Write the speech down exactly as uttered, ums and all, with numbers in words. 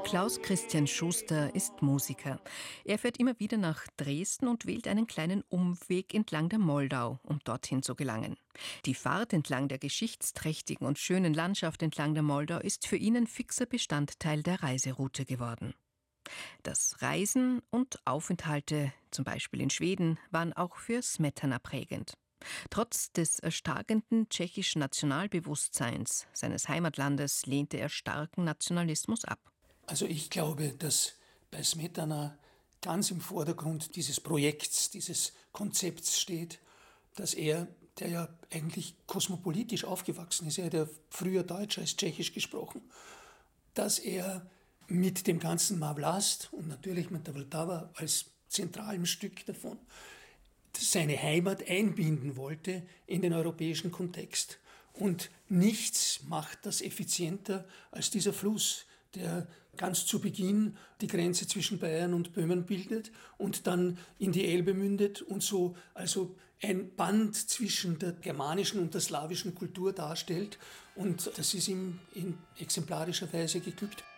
Klaus Christian Schuster ist Musiker. Er fährt immer wieder nach Dresden und wählt einen kleinen Umweg entlang der Moldau, um dorthin zu gelangen. Die Fahrt entlang der geschichtsträchtigen und schönen Landschaft entlang der Moldau ist für ihn ein fixer Bestandteil der Reiseroute geworden. Das Reisen und Aufenthalte, zum Beispiel in Schweden, waren auch für Smetana prägend. Trotz des erstarkenden tschechischen Nationalbewusstseins seines Heimatlandes lehnte er starken Nationalismus ab. Also ich glaube, dass bei Smetana ganz im Vordergrund dieses Projekts, dieses Konzepts steht, dass er, der ja eigentlich kosmopolitisch aufgewachsen ist, er hat ja früher Deutsch als Tschechisch gesprochen, dass er mit dem ganzen Má Vlast und natürlich mit der Vltava als zentralem Stück davon seine Heimat einbinden wollte in den europäischen Kontext. Und nichts macht das effizienter als dieser Fluss, der ganz zu Beginn die Grenze zwischen Bayern und Böhmen bildet und dann in die Elbe mündet und so also ein Band zwischen der germanischen und der slawischen Kultur darstellt. Und das ist ihm in exemplarischer Weise geglückt.